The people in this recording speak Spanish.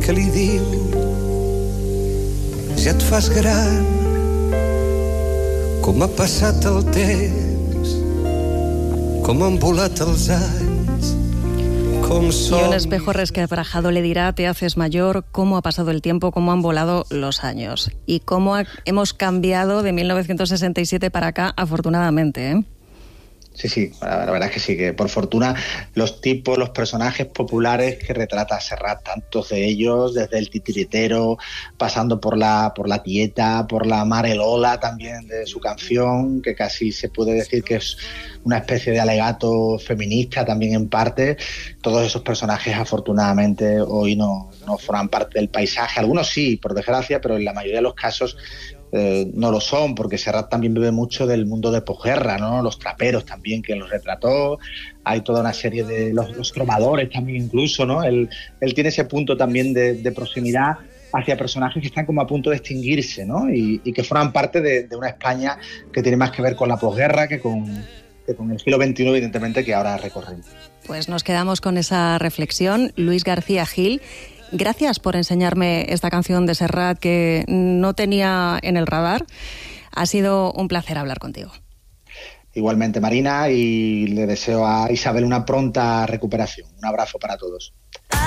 que li diu ja et fas gran, com ha passat el temps, com han volat els anys, com som... Y un espejo resquebrajado le dirá: te haces mayor, cómo ha pasado el tiempo, cómo han volado los años y cómo hemos cambiado de 1967 para acá, afortunadamente, ¿eh? Sí, la verdad es que sí, que por fortuna los personajes populares que retrata Serrat, tantos de ellos, desde el titiritero, pasando por la tieta, por la Mare Lola también de su canción, que casi se puede decir que es una especie de alegato feminista también en parte. Todos esos personajes afortunadamente hoy no forman parte del paisaje, algunos sí, por desgracia, pero en la mayoría de los casos no lo son, porque Serrat también bebe mucho del mundo de posguerra, ¿no? Los traperos también, que los retrató. Hay toda una serie de los trovadores también incluso, ¿no? Él tiene ese punto también de proximidad hacia personajes que están como a punto de extinguirse, ¿no? Y que forman parte de una España que tiene más que ver con la posguerra que con el siglo XXI, evidentemente, que ahora recorremos. Pues nos quedamos con esa reflexión. Luis García Gil, gracias por enseñarme esta canción de Serrat que no tenía en el radar. Ha sido un placer hablar contigo. Igualmente, Marina, y le deseo a Isabel una pronta recuperación. Un abrazo para todos.